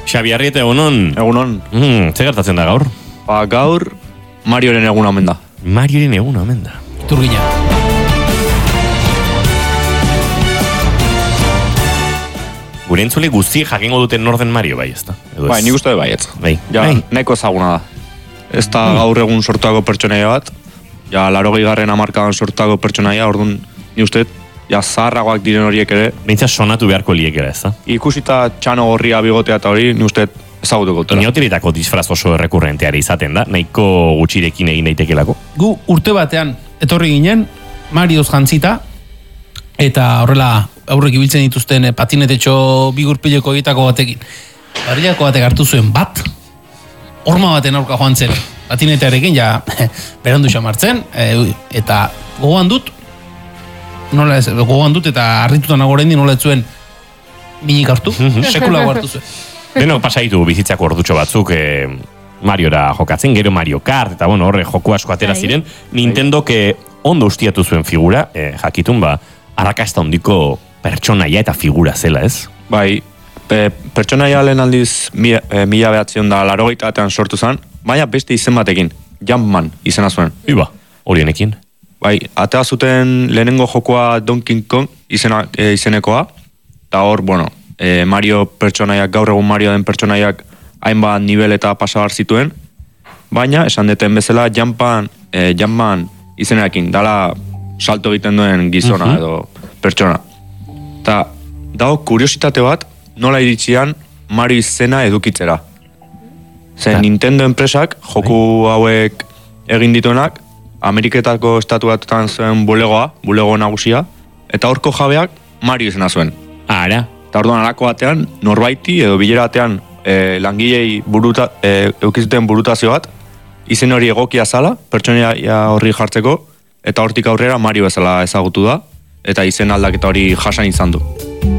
Xabi Arrieta, egunon. Egunon. Zer gertatzen da gaur? Gaur Marioren eguna omen da. Marioren eguna omen da. Turgina. Gure entzule guzti jakingo duten norden Mario, bai, ez da? Bai, nik uste bai ez. Bai. Ja, nahiko ezaguna da. Ez da gaur egun sortuako pertsonaia bat, ja, 80. hamarkadan sortuako pertsonaia, orduan, ni uste, ja, zaharragoak diren horiek ere. Behintzat sonatu beharko liekera, ez da? Ikusita txano gorria bigotea eta hori, ni uste, ezagutuko dutela. Inauterietako disfraz oso errekurrenteari izaten da, nahiko gutxirekin egin daitekelako. Gu urte batean etorri ginen, Marioz jantzita, eta horrela aurrek ibiltzen dituzten patinetetxo bigurpileko egitako batekin. Barilako batek hartu zuen bat, horma baten aurka joan zen, patinetearekin, ja, berandu xamartzen, eta gogoan dut eta harritutan agorendi nola ez zuen minik hartu, sekulago hartu zuen. Denok pasaitu bizitzako ordutxo batzuk Mariora jokatzen, gero Mario Kart, eta bueno, horre joko asko atera ziren. Nintendok ondo ustiatu zuen figura, jakitun arrakasta hondiko pertsonaia eta figura zela, ez? Bai, pertsonaia lehen aldiz 1980ean sortu zen, baina beste izen batekin, Jumpman izena zuen. Iba, horienekin. Bai, atea zuten lehenengo jokoa Donkey Kong izenekoa, eta hor, bueno, Mario pertsonaiak, gaur egun Mario den pertsonaiak hainbat nivel eta pasabar zituen, baina esan deten bezala Jumpman izenekin, dala salto egiten duen gizona edo pertsona. Eta dago kuriositate bat, nola iritsian Mario izena edukitzera. Zer Nintendo enpresak, joku hauek egin dituenak, Ameriketako estatu batetan zuen bulego nagusia, eta horko jabeak Mario izena zuen. Ara. Eta orduan alako batean, norbaiti edo bilera batean langilei eukizuten burutazio bat, izen hori egokia zala, pertsonaia horri jartzeko, eta hortik aurrera Mario bezala ezagutu da, eta izen aldaketa hori jasan izan du.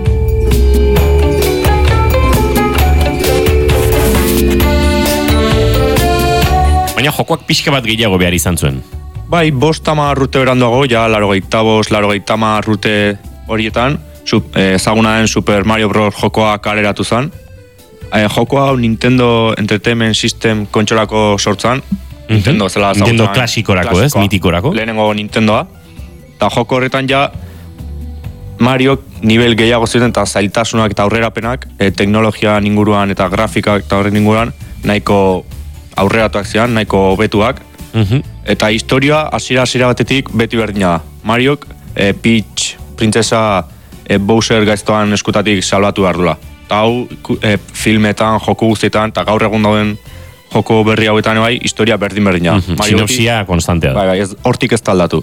Baina jokoak pixka bat gehiago behar izan zuen. Bai, 50 urte beranduago, ja 85 urte horietan, ezaguna den Super Mario Bros. Jokoa kaleratu zen. Jokoa Nintendo Entertainment System kontsolako sortzan. Nintendo zela ezagutzen. Nintendo klasikorako, ez? Mitikorako. Lehenengo Nintendoa. Eta joko horretan ja Mario nivel gehiago ziren eta zailtasunak eta aurrerapenak, teknologia inguruan eta grafikak eta horren inguruan, nahiko aurreratuak ziren, nahiko hobetuak. Eta historia hasiera batetik beti berdina da. Mariok Peach printzesa Bowser gaiztoan eskutatik salbatu behar dula. Eta hau filmetan, joko guztietan, eta gaur egun dauden joko berri hauetan bai, historia berdina. Sinopsia konstantea da. Bai, hortik ez taldatu.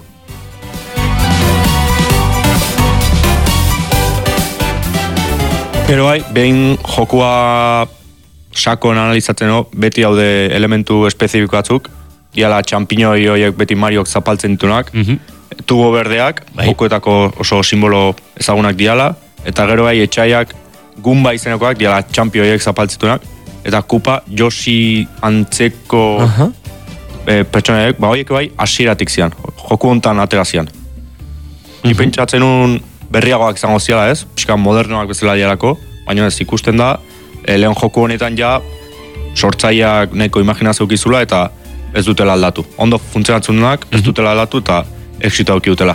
Pero bai, behin jokua sakon analizatzen beti daude elementu espezifiko batzuk, diala txampiñoi horiek beti Mariok zapaltzen ditunak, tubo berdeak, jokoetako oso simbolo ezagunak diala, eta gero bai etxaiak Gumba izenekoak diala txampi horiek zapaltzitunak, eta Kupa Yoshi antzeko pertsonaiek, horiek bai hasieratik zian, joku hontan atera zian. Ipentsatzen un berriagoak izango ziala ez, pixka modernoak bezala dialako, baina ez ikusten da, lehen joku honetan ja sortzaileak nahiko imaginazio ukizula eta ez dutela aldatu. Ondo funtzionatzen duenak, ez dutela aldatu eta exito auki dutela.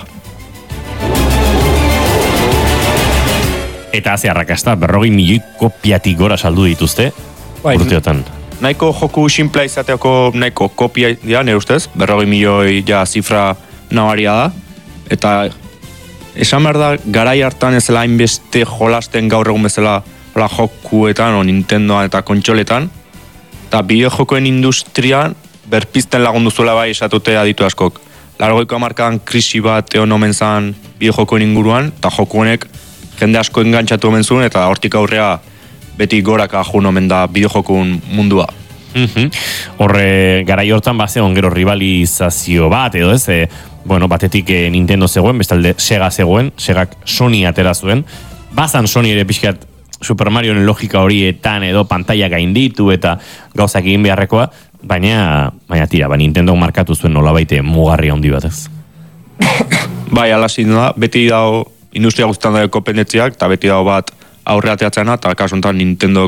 Eta haze arrakasta, 40 milioi kopiatik gora saldu dituzte urteotan. Nahiko joku simplea izateako nahiko kopia dira, nire ustez, 40 milioi ja zifra nabaria da. Eta esan behar da, garai hartan ez dela hainbeste jolasten gaur egun bezala jokuetan o Nintendoan eta kontsoletan. Eta bideojokoen industrian berpizten lagundu zuela bai esatute aditu askok. 80ko hamarkadan krisi bat egon omen zan bideojokoen inguruan, eta joku honek jende asko engantzatu omen zuen, eta hortik aurrea beti goraka jun omen da bideojokun mundua. Horre, garai hortan bazegon gero rivalizazio bat, edo ez, bueno, batetik Nintendo zegoen, bestalde Sega zegoen, Segak Sony atera zuen, bazan Sony ere pixkat Super Marioen logika horietan edo pantalla gainditu eta gauzak egin beharrekoa, baina tira, Nintendo markatu zuen nolabaite mugarri handi bat ez. Bai, alasin da, beti dago industria guztan dago kopendetziak, eta beti dago bat aurreateatzena, eta kasu honetan Nintendo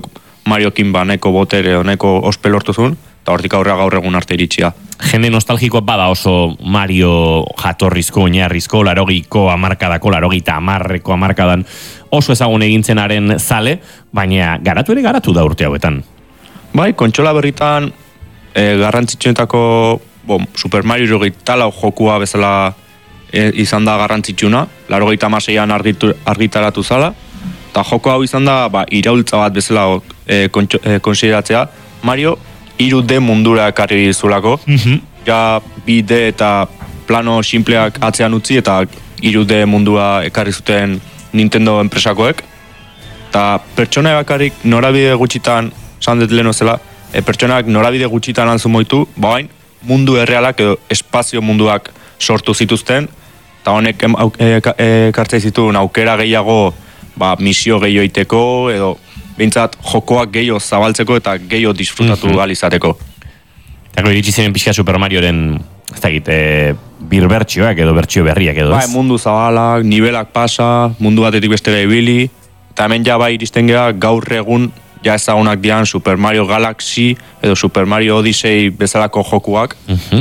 Mariokin neko botere, neko ospe lortuzun, eta hortik aurrera gaur egun arte iritsia. Jende nostalgiko bada oso Mario jatorrizko, oinarrizko, 80ko hamarkadako, 80ko hamarkadan oso ezagun egintzenaren zale, baina garatu da urte hauetan. Bai, kontsola berritan garrantzitsuenetako Super Mario 24 jokua bezala izan da garrantzitsuna, 86an argitaratu zala, eta joko hau izan da iraultza bat bezala konsideratzea. Mario 3D mundura ekarri zulako, ja 2D eta plano simpleak atzean utzi eta 3D mundua ekarri zuten Nintendo enpresakoek, eta pertsona bakarrik norabide gutxitan, sandet leheno zela, pertsonak norabide gutxitan antzu moitu, bain mundu errealak edo espazio munduak sortu zituzten, eta honek ekartzea zituen aukera gehiago misio gehiago iteko, edo behintzat jokoak gehiago zabaltzeko eta gehiago disfrutatu alizateko. Eta iritsi ziren pixka Super Marioren, ez dakit, birbertsioak edo bertsio berriak edo ez? Mundu zabalak, nivelak pasa, mundu batetik bestera ibili, eta hemen ja iristen gara gaur egun ja ezagunak dian Super Mario Galaxy edo Super Mario Odyssey bezalako jokuak.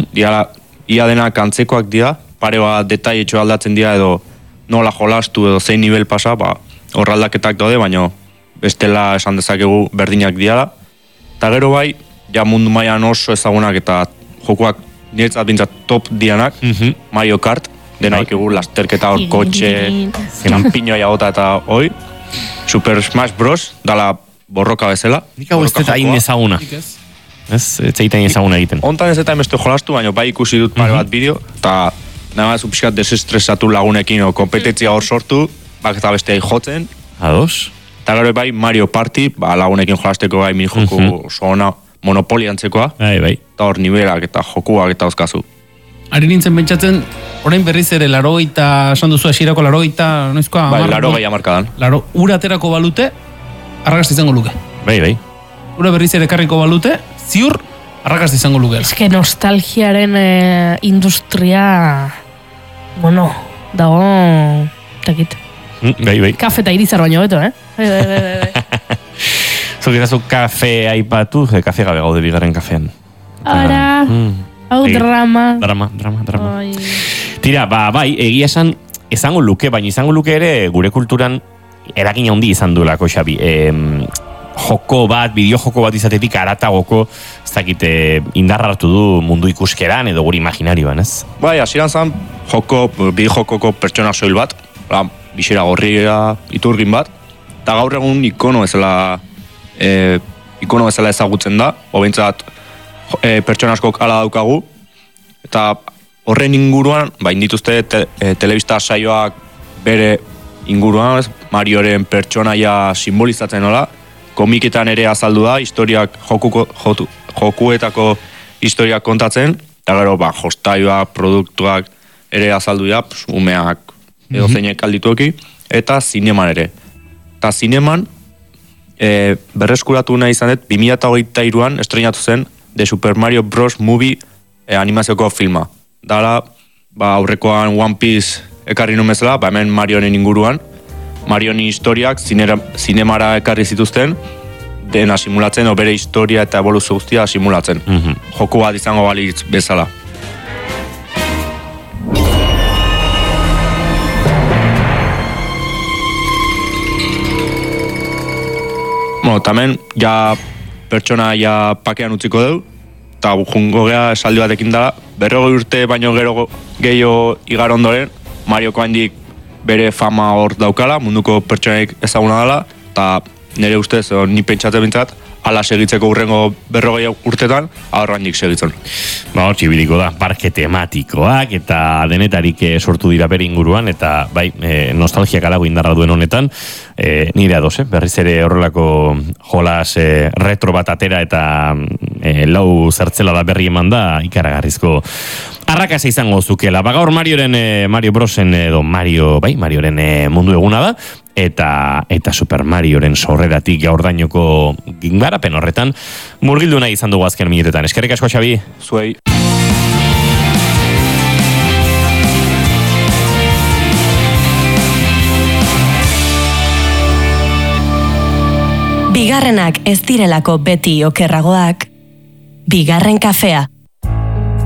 Ia denak antzekoak dira, pare bat detailetxo aldatzen dira edo nola jolastu edo zein nivel pasa, hor aldaketak daude, baina bestela esan dezakegu berdinak diala. Eta gero bai, ja mundu mailan oso ezagunak eta jokuak niretzat bintzat top dianak, Mario Kart, denak egu lasterketa hor kotxe, zenampiñoa jagota eta hoi, Super Smash Bros. Dala borroka bezala. Nik hau ez eta hain ezaguna. Ez zeiten ezaguna egiten. Hontan ez eta emeste jolastu, baina bai ikusi dut pare bat bideo, eta nahi zu pixkat desestresatu lagunekin o kompetentzia hor sortu, eta besteai jotzen. Ados? Eta gero bai Mario Party, lagunekin jolasteko bai mini joku oso ona, Monopoly antzekoa. Bai. Eta hor nivelak eta jokuak eta oskazu. Ari nintzen pentsatzen, orain berriz ere 80, esan duzu asirako 80, noizkoa? Bai, 80 hamarkadan. Ura aterako balute, arrakast izango luke. Bai. Ura berriz ere karriko balute, ziur, arrakast izango luke. Ez que nostalgiaren industria, dago, takit. Bai. Kafe eta irizar baino beto, Bai. Zuk izazu kafe aipatu, kafe gabe gaude bigarren kafean. Ara, hau drama. Drama. Tira, bai, egia esan, izango luke, baina izango luke ere gure kulturan eragin handi izan duelako, Xabi. Joko bat, bideojoko bat izatetik aratagoko, ez dakit, indarra hartu du mundu ikuskeran edo guri imaginarioan, ez? Bai, hasieran zan, bideojokoko pertsona soil bat, bisera gorria iturgin bat, eta gaur egun ikono bezala ezagutzen da, obentzat pertsona askok ala daukagu, eta horren inguruan, dituzte telebista saioak bere inguruan, Marioren pertsonaia simbolizatzen nola, komiketan ere azaldu da, historiak jokuetako historiak kontatzen, eta gero jostaiuak, produktuak ere azaldu da, umeak edo zeinek alditueki, eta zineman ere. Eta zineman, berreskuratu nahi izan dut, 2023an estrenatu zen The Super Mario Bros. Movie animazioko filma. Dala, aurrekoan One Piece ekarri numezela, hemen Marionen inguruan, Marionen historiak zinemara ekarri zituzten, dena simulatzen, bere historia eta evoluzio guztia simulatzen. Joku bat izango balitz bezala. Tamen, pertsona pakean utziko dugu, eta jungo geha esaldi batekin dela, 40 urte baino gero gehiago igar ondoren, Marioko handik bere fama hor daukala, munduko pertsonaik ezaguna dela, eta nire ustez, ni pentsatzen bintzat, ala segitzeko urrengo 40 urtetan, aurra handik segitzen. Hor txibiliko da, parke tematikoak eta denetarik sortu dira bere inguruan, eta nostalgiak alago indarra duen honetan, nire ados, berriz ere horrelako jolas retro bat atera eta lau zertzela da berri eman da, ikaragarrizko arrakasa izango zukela. Gaur Mario Brosen edo Marioren mundu eguna da, eta Super Marioren sorreratik gaurdainoko garapen horretan murgildu nahi izan dugu azken minutetan. Eskerrik asko, Xabi. Zuei. Bigarrenak ez direlako beti okerragoak, bigarren kafea.